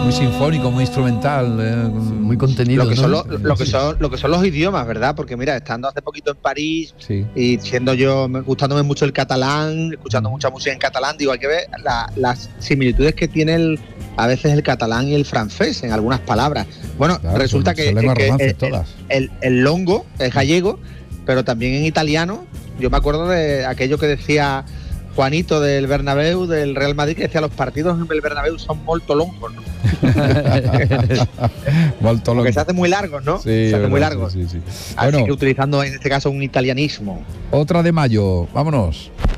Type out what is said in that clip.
muy sinfónico, muy instrumental, muy contenido. Lo que, ¿no? lo que son los idiomas, ¿verdad? Porque mira, estando hace poquito en París y siendo yo, gustándome mucho el catalán, escuchando mucha música en catalán, digo, hay que ver las similitudes que tiene a veces el catalán y el francés en algunas palabras. Bueno, claro, resulta que el longo es gallego, pero también en italiano, yo me acuerdo de aquello que decía Juanito del Bernabéu, del Real Madrid, que decía los partidos en el Bernabéu son molto longos, ¿no? Porque se hacen muy largos, ¿no? Sí, se hacen muy largos. Sí. Así que utilizando en este caso un italianismo. Otra de mayo, vámonos.